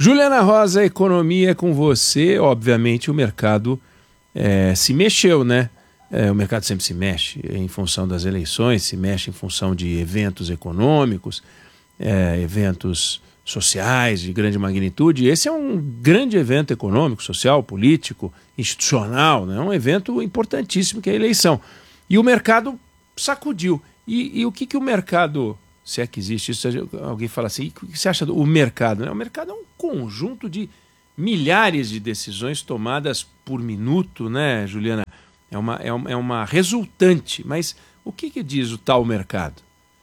Juliana Rosa, economia é com você. Obviamente o mercado se mexeu, né? O mercado sempre se mexe em função das eleições, se mexe em função de eventos econômicos, eventos sociais de grande magnitude. Esse é um grande evento econômico, social, político, institucional, né? Um evento importantíssimo que é a eleição. E o mercado sacudiu. E o que o mercado, se é que existe isso, alguém fala assim, o que você acha do mercado? O mercado é um conjunto de milhares de decisões tomadas por minuto, né, Juliana? É uma resultante, mas o que diz o tal mercado?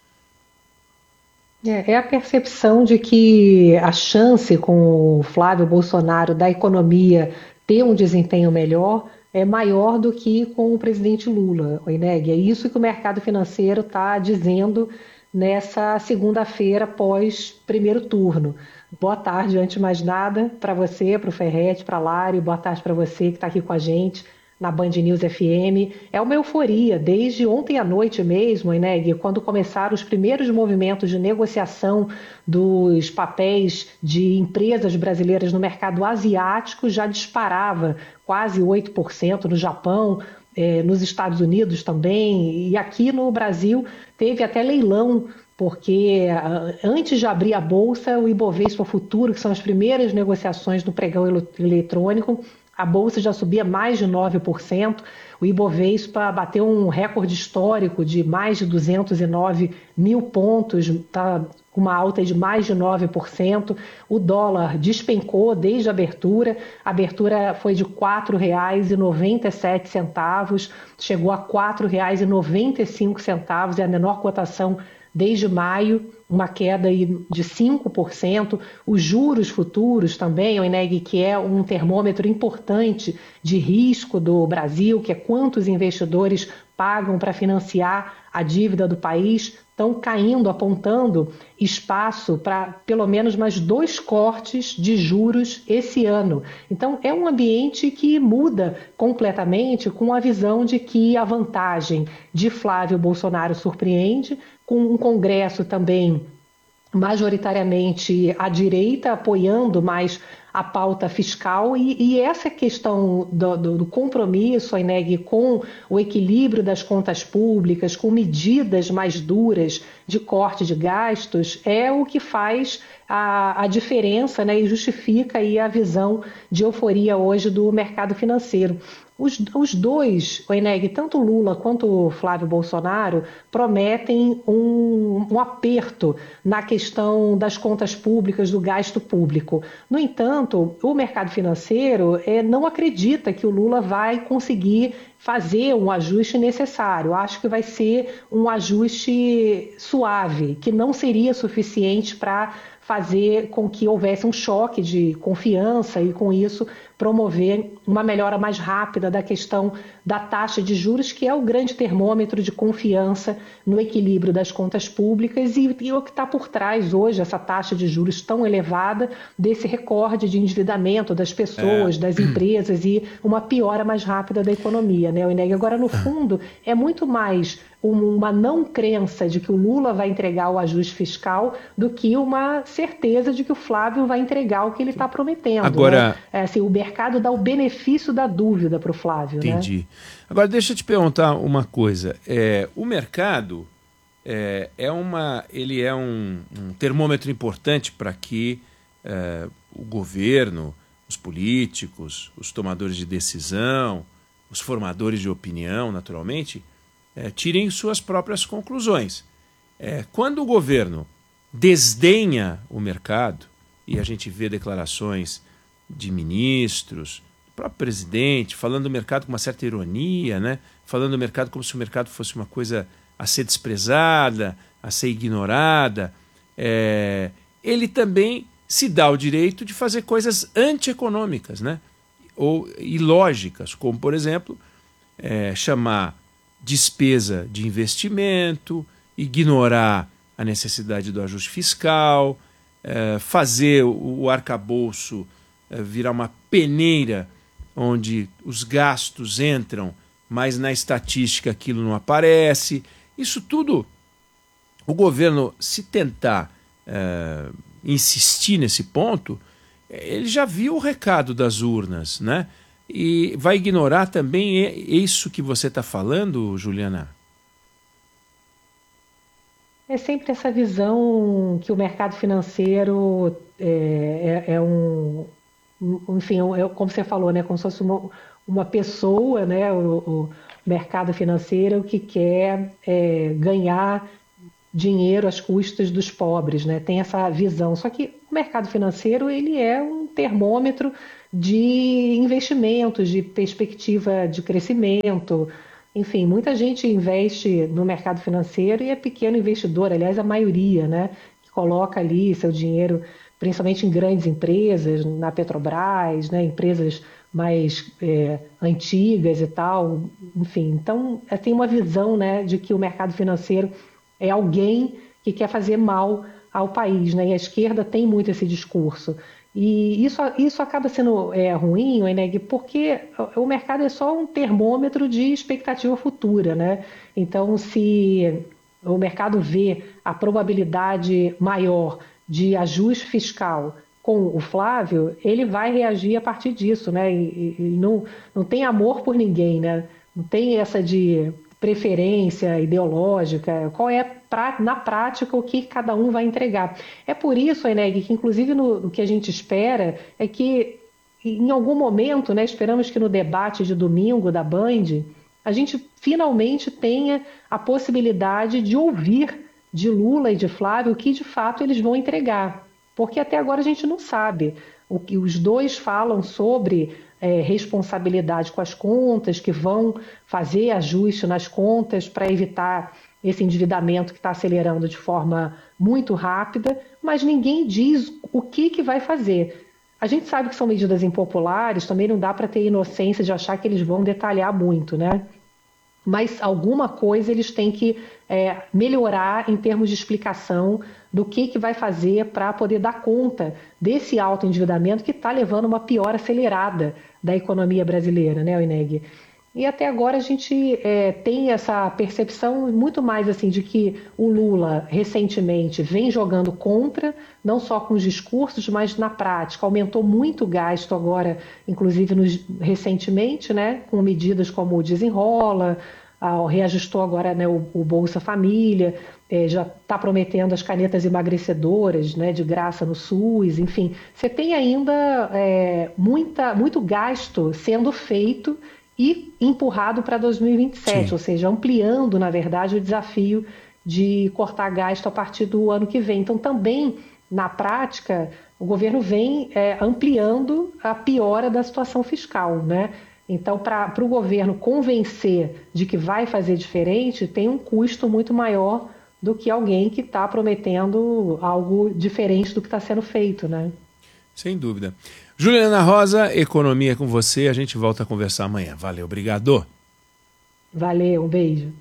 É a percepção de que a chance com o Flávio Bolsonaro da economia ter um desempenho melhor é maior do que com o presidente Lula, Oineg. É isso que o mercado financeiro está dizendo nessa segunda-feira pós primeiro turno. Boa tarde, antes de mais nada, para você, para o Ferretti, para a Lari, boa tarde para você que está aqui com a gente na Band News FM. É uma euforia, desde ontem à noite mesmo, Ineg, quando começaram os primeiros movimentos de negociação dos papéis de empresas brasileiras no mercado asiático, já disparava quase 8% no Japão, nos Estados Unidos também, e aqui no Brasil teve até leilão, porque antes de abrir a Bolsa, o Ibovespa Futuro, que são as primeiras negociações do pregão eletrônico, a Bolsa já subia mais de 9%, o Ibovespa bateu um recorde histórico de mais de 209 mil pontos, está com uma alta de mais de 9%, o dólar despencou desde a abertura foi de R$ 4,97, chegou a R$ 4,95, é a menor cotação desde maio, uma queda de 5%. Os juros futuros também, o INEG, que é um termômetro importante de risco do Brasil, que é quantos investidores pagam para financiar a dívida do país, estão caindo, apontando espaço para pelo menos mais 2 cortes de juros esse ano. Então, é um ambiente que muda completamente com a visão de que a vantagem de Flávio Bolsonaro surpreende, com um Congresso também majoritariamente à direita, apoiando mais a pauta fiscal e essa questão do compromisso, Ineg, com o equilíbrio das contas públicas, com medidas mais duras de corte de gastos, é o que faz a diferença, né, e justifica aí a visão de euforia hoje do mercado financeiro. Os dois, o Eneg, tanto Lula quanto o Flávio Bolsonaro, prometem um aperto na questão das contas públicas, do gasto público. No entanto, o mercado financeiro não acredita que o Lula vai conseguir fazer um ajuste necessário. Acho que vai ser um ajuste suave, que não seria suficiente para fazer com que houvesse um choque de confiança e, com isso, promover uma melhora mais rápida da questão da taxa de juros, que é o grande termômetro de confiança no equilíbrio das contas públicas e o que está por trás hoje, essa taxa de juros tão elevada, desse recorde de endividamento das pessoas, das empresas e uma piora mais rápida da economia, né, Ineg? Agora, no fundo, é muito mais uma não crença de que o Lula vai entregar o ajuste fiscal do que uma certeza de que o Flávio vai entregar o que ele está prometendo. Agora, né? Assim, o mercado dá o benefício da dúvida para o Flávio. Entendi. Né? Agora, deixa eu te perguntar uma coisa. O mercado ele é um termômetro importante para que o governo, os políticos, os tomadores de decisão, os formadores de opinião, naturalmente, tirem suas próprias conclusões. Quando o governo desdenha o mercado, e a gente vê declarações de ministros, do próprio presidente, falando do mercado com uma certa ironia, né? Falando do mercado como se o mercado fosse uma coisa a ser desprezada, a ser ignorada, ele também se dá o direito de fazer coisas antieconômicas, né? Ou ilógicas, como, por exemplo, chamar despesa de investimento, ignorar a necessidade do ajuste fiscal, fazer o arcabouço virar uma peneira onde os gastos entram, mas na estatística aquilo não aparece. Isso tudo, o governo, se tentar insistir nesse ponto, ele já viu o recado das urnas, né? E vai ignorar também isso que você está falando, Juliana? É sempre essa visão que o mercado financeiro enfim, como você falou, né, como se fosse uma pessoa, né, o mercado financeiro que quer ganhar dinheiro às custas dos pobres, né? Tem essa visão. Só que o mercado financeiro ele é um termômetro de investimentos, de perspectiva de crescimento. Enfim, muita gente investe no mercado financeiro e é pequeno investidor, aliás, a maioria, né? Que coloca ali seu dinheiro, principalmente em grandes empresas, na Petrobras, né? Empresas mais antigas e tal. Enfim, então tem uma visão, né, de que o mercado financeiro é alguém que quer fazer mal ao país, né? E a esquerda tem muito esse discurso. E isso acaba sendo ruim, Eneg, porque o mercado é só um termômetro de expectativa futura, né? Então, se o mercado vê a probabilidade maior de ajuste fiscal com o Flávio, ele vai reagir a partir disso, né? E não tem amor por ninguém, né? Não tem essa de preferência ideológica, qual é na prática o que cada um vai entregar. É por isso, Eneg, que inclusive no que a gente espera é que em algum momento, né, esperamos que no debate de domingo da Band, a gente finalmente tenha a possibilidade de ouvir de Lula e de Flávio o que de fato eles vão entregar, porque até agora a gente não sabe. O que os dois falam sobre responsabilidade com as contas, que vão fazer ajuste nas contas para evitar esse endividamento que está acelerando de forma muito rápida, mas ninguém diz o que vai fazer. A gente sabe que são medidas impopulares, também não dá para ter inocência de achar que eles vão detalhar muito, né? Mas alguma coisa eles têm que melhorar em termos de explicação do que vai fazer para poder dar conta desse alto endividamento que está levando uma piora acelerada da economia brasileira, né, Eneg? E até agora a gente tem essa percepção muito mais assim de que o Lula recentemente vem jogando contra, não só com os discursos, mas na prática. Aumentou muito o gasto agora, inclusive recentemente, né, com medidas como o Desenrola, reajustou agora, né, o Bolsa Família, já está prometendo as canetas emagrecedoras, né, de graça no SUS, enfim. Você tem ainda muito gasto sendo feito e empurrado para 2027, Sim. Ou seja, ampliando, na verdade, o desafio de cortar gasto a partir do ano que vem. Então, também, na prática, o governo vem ampliando a piora da situação fiscal, né? Então, para o governo convencer de que vai fazer diferente, tem um custo muito maior do que alguém que está prometendo algo diferente do que está sendo feito, né? Sem dúvida. Juliana Rosa, Economia com você. A gente volta a conversar amanhã. Valeu, obrigado. Valeu, um beijo.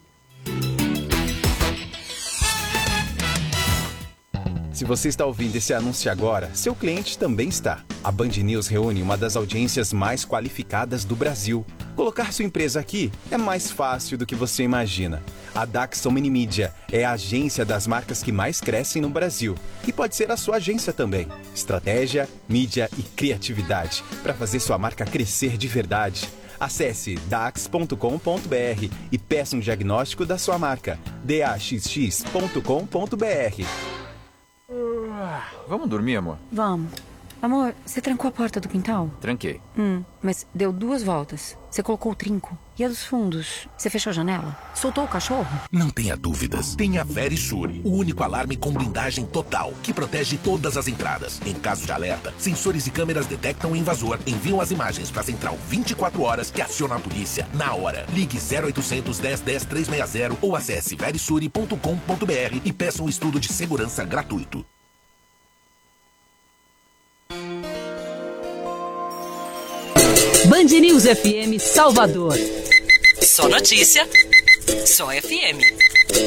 Se você está ouvindo esse anúncio agora, seu cliente também está. A Band News reúne uma das audiências mais qualificadas do Brasil. Colocar sua empresa aqui é mais fácil do que você imagina. A Daxon Minimídia é a agência das marcas que mais crescem no Brasil. E pode ser a sua agência também. Estratégia, mídia e criatividade para fazer sua marca crescer de verdade. Acesse dax.com.br e peça um diagnóstico da sua marca. daxx.com.br. Vamos dormir, amor? Vamos. Amor, você trancou a porta do quintal? Tranquei. Mas deu 2 voltas. Você colocou o trinco. E a dos fundos? Você fechou a janela? Soltou o cachorro? Não tenha dúvidas. Tem a Verisure, o único alarme com blindagem total, que protege todas as entradas. Em caso de alerta, sensores e câmeras detectam o invasor, enviam as imagens para a central 24 horas que aciona a polícia na hora. Ligue 0800 10 10 360 ou acesse verisure.com.br e peça um estudo de segurança gratuito. Band News FM Salvador. Só notícia, só FM.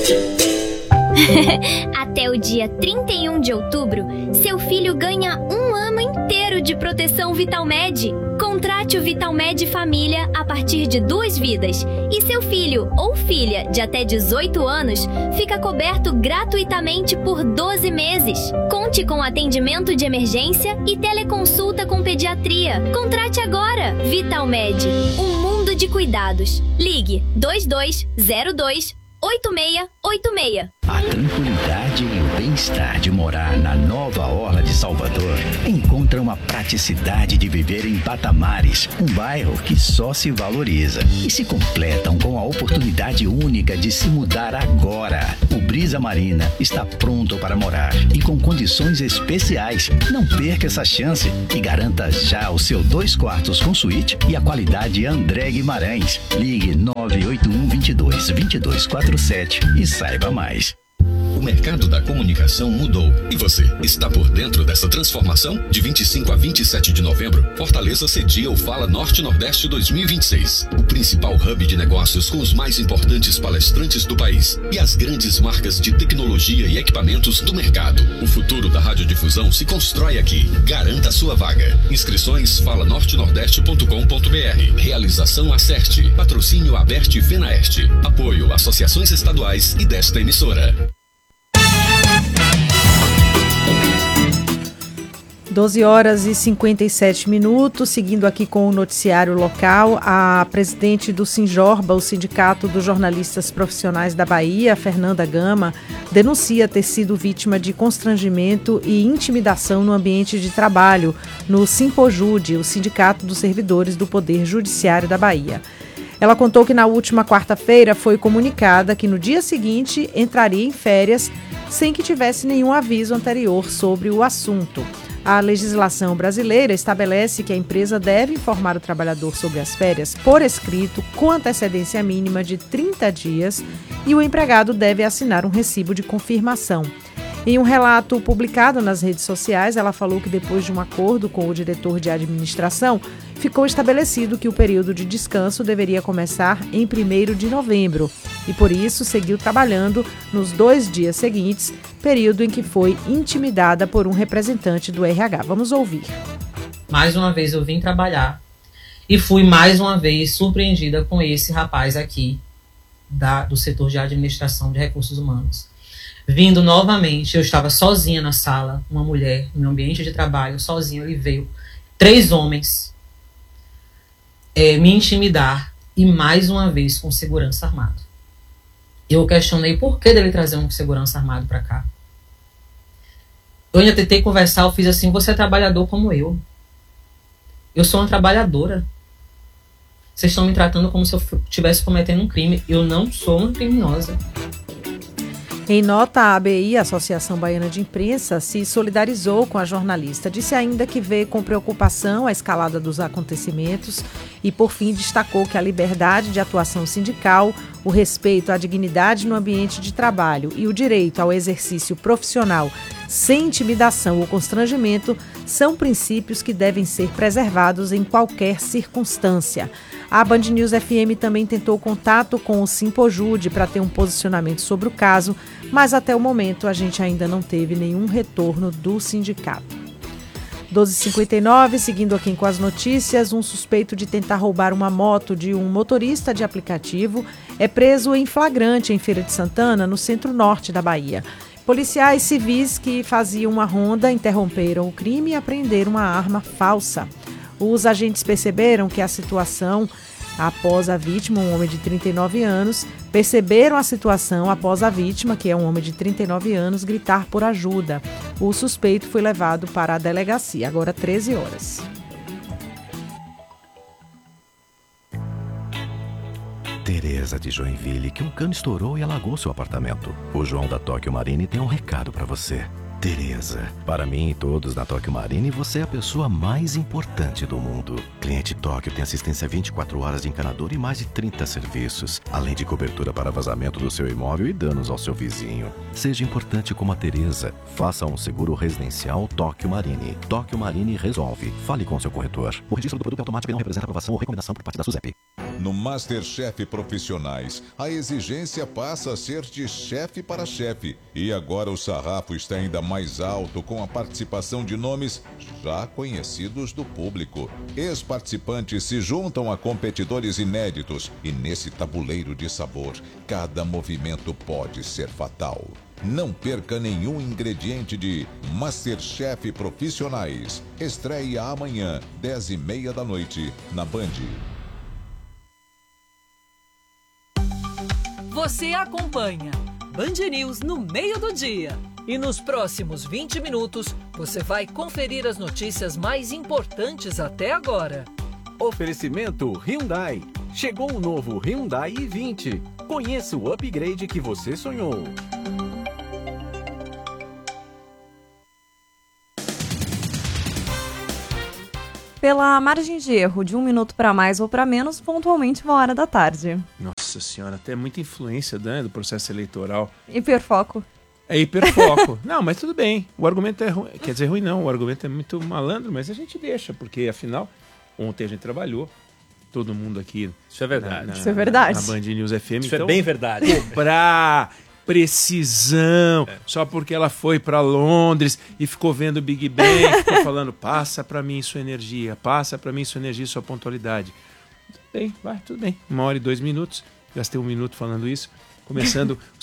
Até o dia 31 de outubro, seu filho ganha 1 um ano inteiro de proteção Vitalmed. Contrate o Vitalmed Família a partir de 2 vidas. E seu filho ou filha de até 18 anos fica coberto gratuitamente por 12 meses. Conte com atendimento de emergência e teleconsulta com pediatria. Contrate agora. Vitalmed, um mundo de cuidados. Ligue 2202 8686. A tranquilidade e o bem-estar de morar na nova Orla de Salvador encontram a praticidade de viver em Patamares, um bairro que só se valoriza, e se completam com a oportunidade única de se mudar agora. O Brisa Marina está pronto para morar e com condições especiais. Não perca essa chance e garanta já o seu 2 quartos com suíte e a qualidade André Guimarães. Ligue 981 2247 e saiba mais. O mercado da comunicação mudou. E você, está por dentro dessa transformação? De 25 a 27 de novembro, Fortaleza cedia o Fala Norte-Nordeste 2026. O principal hub de negócios com os mais importantes palestrantes do país e as grandes marcas de tecnologia e equipamentos do mercado. O futuro da radiodifusão se constrói aqui. Garanta a sua vaga. Inscrições falanortenordeste.com.br. Realização Acerte. Patrocínio Aberte Fenaerte. Apoio Associações Estaduais e desta emissora. 12h57, seguindo aqui com o noticiário local, a presidente do Sinjorba, o Sindicato dos Jornalistas Profissionais da Bahia, Fernanda Gama, denuncia ter sido vítima de constrangimento e intimidação no ambiente de trabalho no Simpojude, o Sindicato dos Servidores do Poder Judiciário da Bahia. Ela contou que na última quarta-feira foi comunicada que no dia seguinte entraria em férias sem que tivesse nenhum aviso anterior sobre o assunto. A legislação brasileira estabelece que a empresa deve informar o trabalhador sobre as férias por escrito com antecedência mínima de 30 dias e o empregado deve assinar um recibo de confirmação. Em um relato publicado nas redes sociais, ela falou que depois de um acordo com o diretor de administração, ficou estabelecido que o período de descanso deveria começar em 1º de novembro e, por isso, seguiu trabalhando nos 2 dias seguintes, período em que foi intimidada por um representante do RH. Vamos ouvir. Mais uma vez eu vim trabalhar e fui mais uma vez surpreendida com esse rapaz aqui do setor de administração de recursos humanos. Vindo novamente, eu estava sozinha na sala, uma mulher, no meu ambiente de trabalho, sozinha, ele veio 3 homens me intimidar e mais uma vez com segurança armado. Eu questionei por que dele trazer um segurança armado para cá. Eu ainda tentei conversar, eu fiz assim, você é trabalhador como eu. Eu sou uma trabalhadora. Vocês estão me tratando como se eu estivesse cometendo um crime. Eu não sou uma criminosa. Em nota, a ABI, a Associação Baiana de Imprensa, se solidarizou com a jornalista. Disse ainda que vê com preocupação a escalada dos acontecimentos e, por fim, destacou que a liberdade de atuação sindical, o respeito à dignidade no ambiente de trabalho e o direito ao exercício profissional sem intimidação ou constrangimento são princípios que devem ser preservados em qualquer circunstância. A Band News FM também tentou contato com o Simpojude para ter um posicionamento sobre o caso, mas até o momento a gente ainda não teve nenhum retorno do sindicato. 12h59, seguindo aqui com as notícias, um suspeito de tentar roubar uma moto de um motorista de aplicativo é preso em flagrante em Feira de Santana, no centro-norte da Bahia. Policiais civis que faziam uma ronda interromperam o crime e apreenderam uma arma falsa. Os agentes perceberam que a situação após a vítima, um homem de 39 anos, perceberam a situação após a vítima, que é um homem de 39 anos, gritar por ajuda. O suspeito foi levado para a delegacia, agora 13 horas. Tereza de Joinville, que um cano estourou e alagou seu apartamento. O João da Tóquio Marine tem um recado para você. Tereza, para mim e todos da Tóquio Marine, você é a pessoa mais importante do mundo. Cliente Tóquio tem assistência 24 horas de encanador e mais de 30 serviços, além de cobertura para vazamento do seu imóvel e danos ao seu vizinho. Seja importante como a Tereza. Faça um seguro residencial Tóquio Marine. Tóquio Marine resolve. Fale com seu corretor. O registro do produto automático não representa aprovação ou recomendação por parte da SUSEP. No MasterChef Profissionais, a exigência passa a ser de chefe para chefe. E agora o sarrafo está ainda mais alto com a participação de nomes já conhecidos do público. Ex-participantes se juntam a competidores inéditos e nesse tabuleiro de sabor, cada movimento pode ser fatal. Não perca nenhum ingrediente de MasterChef Profissionais. Estreia amanhã, 10h30 da noite, na Band. Você acompanha Band News no meio do dia. E nos próximos 20 minutos, você vai conferir as notícias mais importantes até agora. Oferecimento Hyundai. Chegou o novo Hyundai i20. Conheça o upgrade que você sonhou. Pela margem de erro de 1 minuto para mais ou para menos, pontualmente 13h. Nossa senhora, até muita influência, né, do processo eleitoral. Hiperfoco. É hiperfoco. Não, mas tudo bem. O argumento é ruim. Quer dizer, ruim não. O argumento é muito malandro, mas a gente deixa, porque afinal, ontem a gente trabalhou. Todo mundo aqui. Isso é verdade. Isso é verdade. Na Band News FM. Isso então, é bem verdade. Cobrar precisão, só porque ela foi para Londres e ficou vendo o Big Bang, ficou falando, passa para mim sua energia, sua pontualidade. Tudo bem, vai, tudo bem. 1h e 2 minutos, gastei 1 minuto falando isso, começando o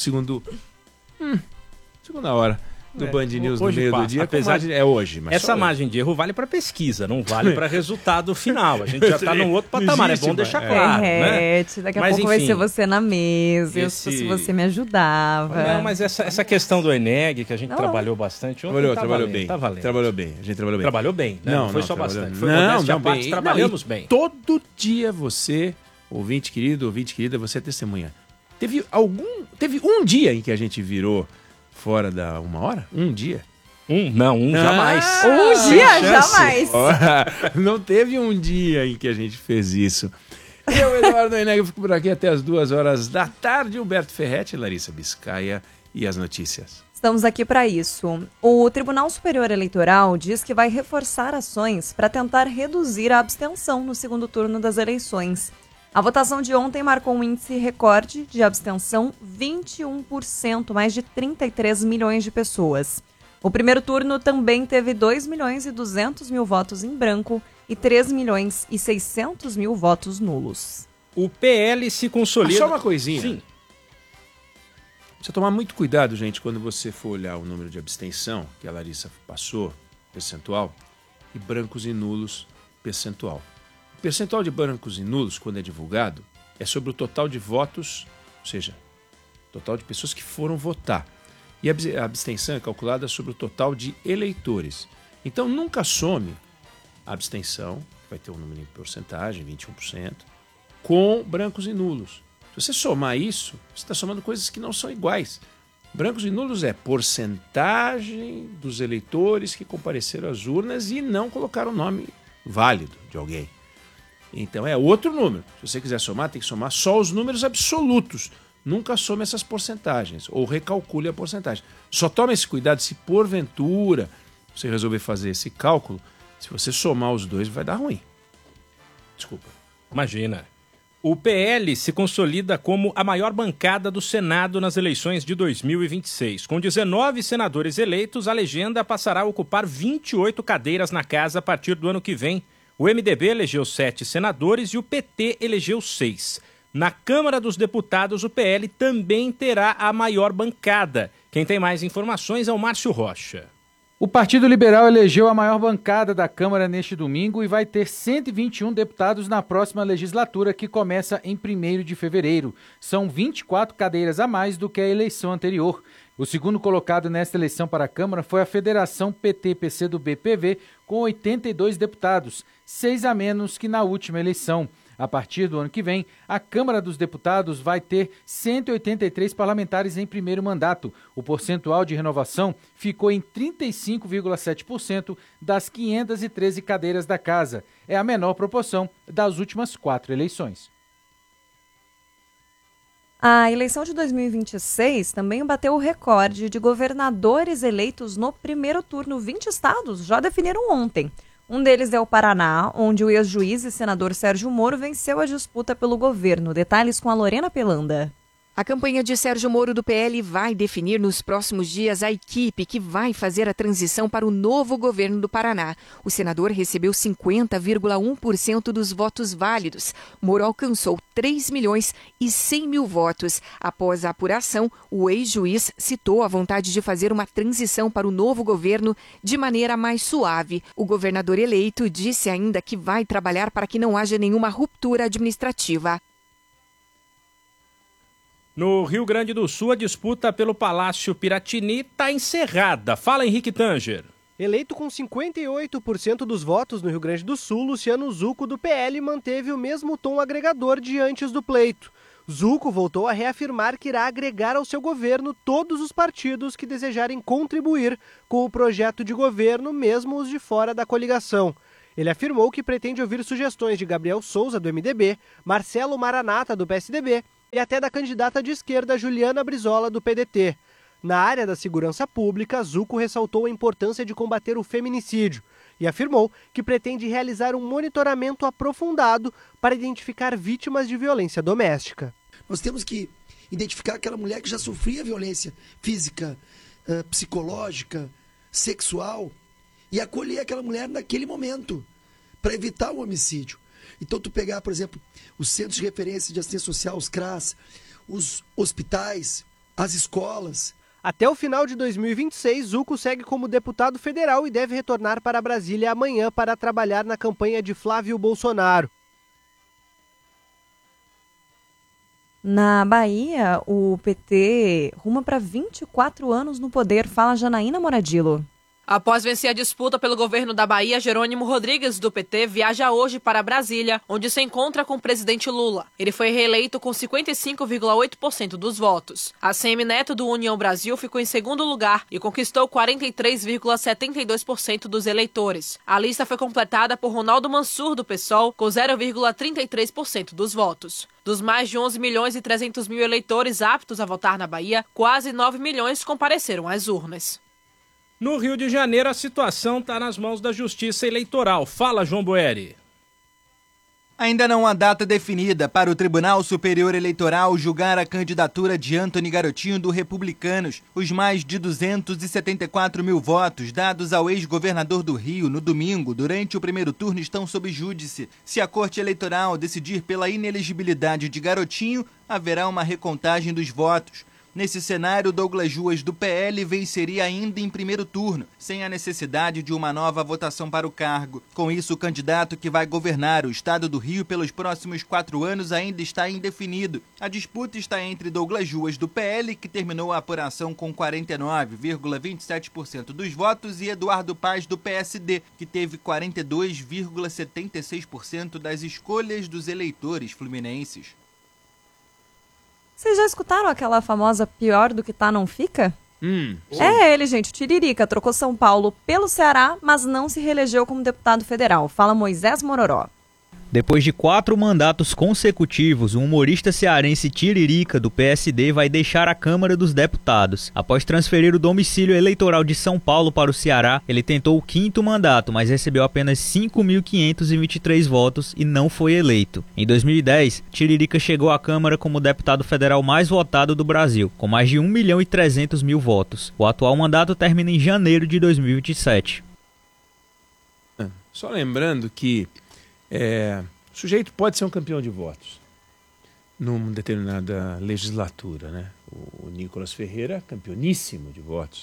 segunda hora do Band News no meio do dia. Apesar de é hoje, mas essa margem de erro vale para pesquisa, não vale para resultado final. A gente já está num outro patamar, existe, é bom deixar claro. Daqui a pouco vai ser você na mesa, se você me ajudava. Não, mas essa questão do Eneg, que a gente trabalhou bastante ontem, trabalhou bem. Tá valendo. Trabalhou bem, a gente trabalhou bem. Trabalhou bem, né? Não foi só bastante. Foi bem. Trabalhamos bem. Todo dia você, ouvinte querido, você é testemunha. Teve um dia em que a gente virou fora da 1 hora? Um dia? Jamais. Um dia, jamais. Não teve um dia em que a gente fez isso. Eu, Eduardo Eneg, fico por aqui até as 2h da tarde. Humberto Ferretti, Larissa Biscaia e as notícias. Estamos aqui para isso. O Tribunal Superior Eleitoral diz que vai reforçar ações para tentar reduzir a abstenção no segundo turno das eleições. A votação de ontem marcou um índice recorde de abstenção, 21%, mais de 33 milhões de pessoas. O primeiro turno também teve 2.200.000 votos em branco e 3.600.000 votos nulos. O PL se consolida... Só uma coisinha. Sim. Precisa tomar muito cuidado, gente, quando você for olhar o número de abstenção, que a Larissa passou, percentual, e brancos e nulos, percentual. O percentual de brancos e nulos, quando é divulgado, é sobre o total de votos, ou seja, total de pessoas que foram votar. E a abstenção é calculada sobre o total de eleitores. Então, nunca some a abstenção, que vai ter um número em porcentagem, 21%, com brancos e nulos. Se você somar isso, você está somando coisas que não são iguais. Brancos e nulos é porcentagem dos eleitores que compareceram às urnas e não colocaram o nome válido de alguém. Então é outro número. Se você quiser somar, tem que somar só os números absolutos. Nunca some essas porcentagens ou recalcule a porcentagem. Só tome esse cuidado se porventura você resolver fazer esse cálculo. Se você somar os dois, vai dar ruim. Desculpa. Imagina. O PL se consolida como a maior bancada do Senado nas eleições de 2026. Com 19 senadores eleitos, a legenda passará a ocupar 28 cadeiras na casa a partir do ano que vem. O MDB elegeu 7 senadores e o PT elegeu 6. Na Câmara dos Deputados, o PL também terá a maior bancada. Quem tem mais informações é o Márcio Rocha. O Partido Liberal elegeu a maior bancada da Câmara neste domingo e vai ter 121 deputados na próxima legislatura, que começa em 1º de fevereiro. São 24 cadeiras a mais do que a eleição anterior. O segundo colocado nesta eleição para a Câmara foi a Federação PT-PCdoB-PV, com 82 deputados, 6 a menos que na última eleição. A partir do ano que vem, a Câmara dos Deputados vai ter 183 parlamentares em primeiro mandato. O percentual de renovação ficou em 35,7% das 513 cadeiras da casa. É a menor proporção das últimas 4 eleições. A eleição de 2026 também bateu o recorde de governadores eleitos no primeiro turno. 20 estados já definiram ontem. Um deles é o Paraná, onde o ex-juiz e senador Sérgio Moro venceu a disputa pelo governo. Detalhes com a Lorena Pelanda. A campanha de Sérgio Moro do PL vai definir nos próximos dias a equipe que vai fazer a transição para o novo governo do Paraná. O senador recebeu 50,1% dos votos válidos. Moro alcançou 3.100.000 votos. Após a apuração, o ex-juiz citou a vontade de fazer uma transição para o novo governo de maneira mais suave. O governador eleito disse ainda que vai trabalhar para que não haja nenhuma ruptura administrativa. No Rio Grande do Sul, a disputa pelo Palácio Piratini está encerrada. Fala, Henrique Tanger. Eleito com 58% dos votos no Rio Grande do Sul, Luciano Zucco, do PL, manteve o mesmo tom agregador de antes do pleito. Zucco voltou a reafirmar que irá agregar ao seu governo todos os partidos que desejarem contribuir com o projeto de governo, mesmo os de fora da coligação. Ele afirmou que pretende ouvir sugestões de Gabriel Souza, do MDB, Marcelo Maranata, do PSDB, e até da candidata de esquerda Juliana Brizola, do PDT. Na área da segurança pública, Zucco ressaltou a importância de combater o feminicídio e afirmou que pretende realizar um monitoramento aprofundado para identificar vítimas de violência doméstica. Nós temos que identificar aquela mulher que já sofria violência física, psicológica, sexual, e acolher aquela mulher naquele momento, para evitar o homicídio. Então, tu pegar, por exemplo, os centros de referência de assistência social, os CRAS, os hospitais, as escolas. Até o final de 2026, Zucco segue como deputado federal e deve retornar para Brasília amanhã para trabalhar na campanha de Flávio Bolsonaro. Na Bahia, o PT ruma para 24 anos no poder. Fala Janaína Moradilo. Após vencer a disputa pelo governo da Bahia, Jerônimo Rodrigues, do PT, viaja hoje para Brasília, onde se encontra com o presidente Lula. Ele foi reeleito com 55,8% dos votos. ACM Neto, do União Brasil, ficou em segundo lugar e conquistou 43,72% dos eleitores. A lista foi completada por Ronaldo Mansur, do PSOL, com 0,33% dos votos. Dos mais de 11.300.000 eleitores aptos a votar na Bahia, quase 9 milhões compareceram às urnas. No Rio de Janeiro, a situação está nas mãos da Justiça Eleitoral. Fala, João Boeri. Ainda não há data definida para o Tribunal Superior Eleitoral julgar a candidatura de Antony Garotinho do Republicanos. Os mais de 274 mil votos dados ao ex-governador do Rio no domingo, durante o primeiro turno, estão sob júdice. Se a Corte Eleitoral decidir pela inelegibilidade de Garotinho, haverá uma recontagem dos votos. Nesse cenário, Douglas Juas, do PL, venceria ainda em primeiro turno, sem a necessidade de uma nova votação para o cargo. Com isso, o candidato que vai governar o estado do Rio pelos próximos 4 anos ainda está indefinido. A disputa está entre Douglas Juas, do PL, que terminou a apuração com 49,27% dos votos, e Eduardo Paz, do PSD, que teve 42,76% das escolhas dos eleitores fluminenses. Vocês já escutaram aquela famosa pior do que tá não fica? É ele, gente, Tiririca, trocou São Paulo pelo Ceará, mas não se reelegeu como deputado federal. Fala Moisés Mororó. Depois de 4 mandatos consecutivos, o humorista cearense Tiririca, do PSD, vai deixar a Câmara dos Deputados. Após transferir o domicílio eleitoral de São Paulo para o Ceará, ele tentou o 5º mandato, mas recebeu apenas 5.523 votos e não foi eleito. Em 2010, Tiririca chegou à Câmara como o deputado federal mais votado do Brasil, com mais de 1.300.000 votos. O atual mandato termina em janeiro de 2027. Só lembrando que o sujeito pode ser um campeão de votos numa determinada legislatura, né? O Nicolas Ferreira, campeoníssimo de votos.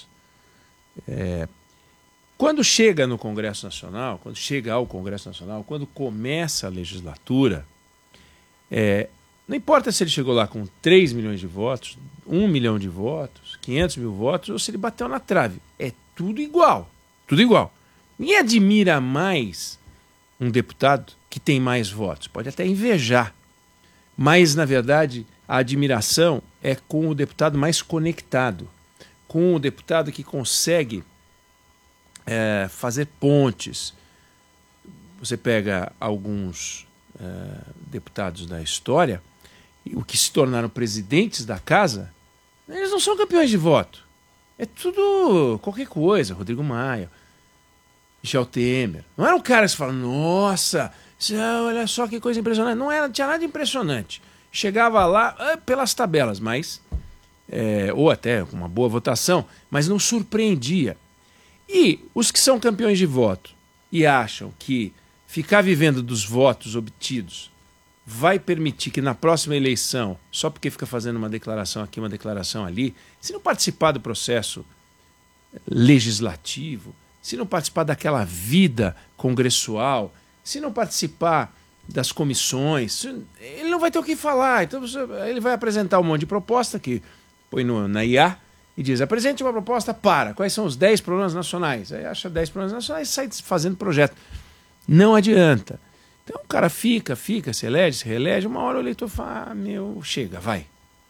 Quando chega no Congresso Nacional, quando chega ao Congresso Nacional, quando começa a legislatura, não importa se ele chegou lá com 3 milhões de votos, 1 milhão de votos, 500 mil votos, ou se ele bateu na trave. É tudo igual. Tudo igual. Ninguém admira mais um deputado que tem mais votos. Pode até invejar. Mas, na verdade, a admiração é com o deputado mais conectado, com o deputado que consegue fazer pontes. Você pega alguns deputados da história, o que se tornaram presidentes da casa, eles não são campeões de voto. É tudo qualquer coisa. Rodrigo Maia. Michel Temer. Não eram caras que falavam, nossa, olha só que coisa impressionante. Não tinha nada de impressionante. Chegava lá pelas tabelas, mas ou até com uma boa votação, mas não surpreendia. E os que são campeões de voto e acham que ficar vivendo dos votos obtidos vai permitir que na próxima eleição, só porque fica fazendo uma declaração aqui, uma declaração ali, se não participar do processo legislativo, se não participar daquela vida congressual, se não participar das comissões, ele não vai ter o que falar. Então ele vai apresentar um monte de proposta que põe na IA e diz, apresente uma proposta para, quais são os 10 problemas nacionais? Aí acha 10 problemas nacionais e sai fazendo projeto. Não adianta. Então o cara fica, se elege, se reelege, uma hora o eleitor fala, chega, vai.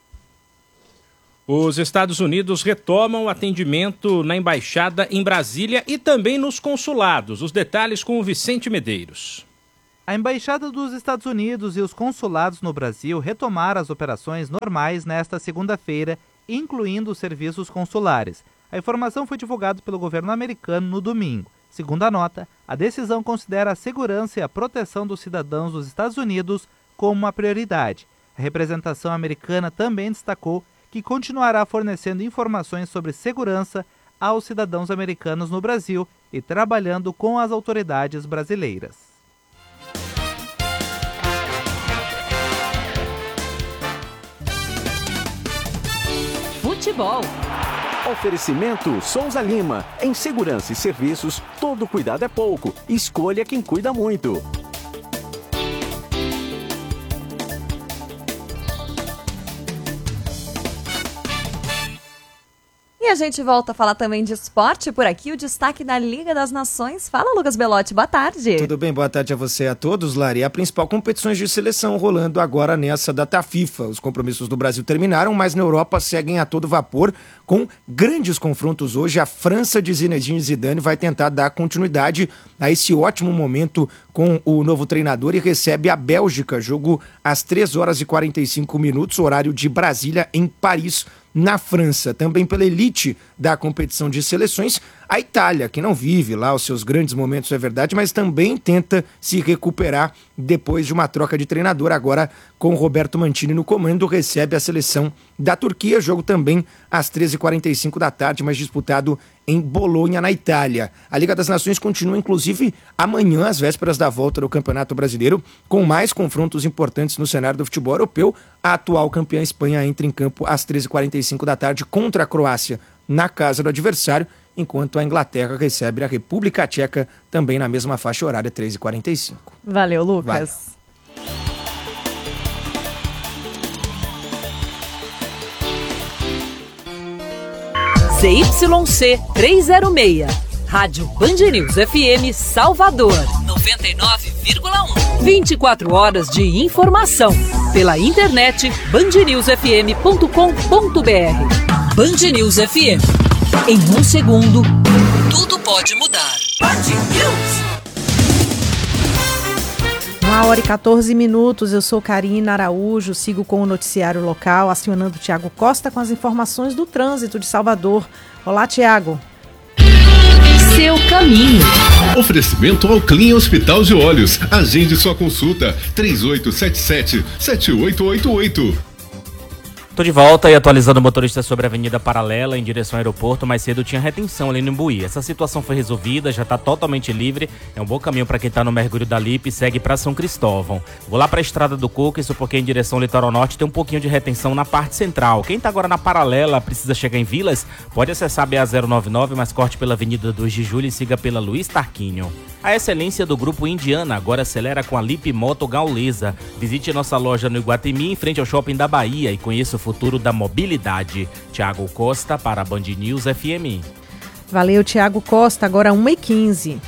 Os Estados Unidos retomam o atendimento na embaixada em Brasília e também nos consulados. Os detalhes com o Vicente Medeiros. A Embaixada dos Estados Unidos e os consulados no Brasil retomaram as operações normais nesta segunda-feira, incluindo os serviços consulares. A informação foi divulgada pelo governo americano no domingo. Segundo a nota, a decisão considera a segurança e a proteção dos cidadãos dos Estados Unidos como uma prioridade. A representação americana também destacou que continuará fornecendo informações sobre segurança aos cidadãos americanos no Brasil e trabalhando com as autoridades brasileiras. Futebol. Oferecimento Souza Lima. Em segurança e serviços, todo cuidado é pouco. Escolha quem cuida muito. E a gente volta a falar também de esporte por aqui, o destaque da Liga das Nações. Fala, Lucas Belotti, boa tarde. Tudo bem, boa tarde a você e a todos, Lari. A principal competições de seleção rolando agora nessa data FIFA. Os compromissos do Brasil terminaram, mas na Europa seguem a todo vapor, com grandes confrontos hoje. A França de Zinedine Zidane vai tentar dar continuidade a esse ótimo momento com o novo treinador e recebe a Bélgica, jogo às 3h45, horário de Brasília, em Paris, na França. Também pela elite da competição de seleções, a Itália, que não vive lá os seus grandes momentos, é verdade, mas também tenta se recuperar depois de uma troca de treinador. Agora, com Roberto Mantini no comando, recebe a seleção da Turquia. Jogo também às 13h45 da tarde, mas disputado em Bolonha, na Itália. A Liga das Nações continua, inclusive, amanhã, às vésperas da volta do Campeonato Brasileiro, com mais confrontos importantes no cenário do futebol europeu. A atual campeã Espanha entra em campo às 13h45 da tarde contra a Croácia, na casa do adversário, enquanto a Inglaterra recebe a República Tcheca, também na mesma faixa horária, 13h45. Valeu, Lucas. ZYC 306, Rádio Band News FM Salvador. 99,1. 24 horas de informação. Pela internet, bandnewsfm.com.br. Band News FM. Em um segundo, tudo pode mudar. Band News. 1h14, eu sou Karina Araújo, sigo com o noticiário local, acionando o Tiago Costa com as informações do trânsito de Salvador. Olá, Tiago. Seu caminho. Oferecimento ao Clean Hospital de Olhos. Agende sua consulta, 3877-7888. Tô de volta e atualizando o motorista sobre a Avenida Paralela em direção ao aeroporto. Mais cedo tinha retenção ali no Imbuí. Essa situação foi resolvida, já tá totalmente livre. É um bom caminho para quem tá no Mergulho da Lipe e segue para São Cristóvão. Vou lá para a Estrada do Coco, isso porque em direção ao Litoral Norte tem um pouquinho de retenção na parte central. Quem tá agora na Paralela precisa chegar em Vilas, pode acessar a BA-099, mas corte pela Avenida 2 de Julho e siga pela Luiz Tarquínio. A excelência do Grupo Indiana agora acelera com a Lipe Moto Gaulesa. Visite nossa loja no Iguatemi, em frente ao Shopping da Bahia, e conheça o futuro da mobilidade. Tiago Costa para a Band News FM. Valeu, Tiago Costa. Agora 1h15.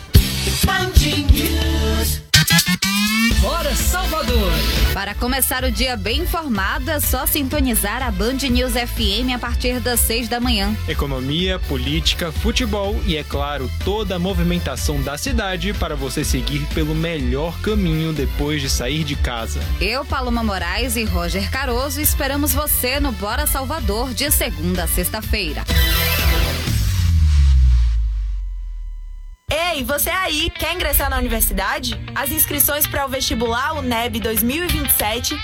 Bora, Salvador! Para começar o dia bem informado, é só sintonizar a Band News FM a partir das 6 da manhã. Economia, política, futebol e, é claro, toda a movimentação da cidade para você seguir pelo melhor caminho depois de sair de casa. Eu, Paloma Moraes e Roger Caroso esperamos você no Bora Salvador de segunda a sexta-feira. Ei, Ei, você aí, quer ingressar na universidade? As inscrições para o vestibular UNEB 2027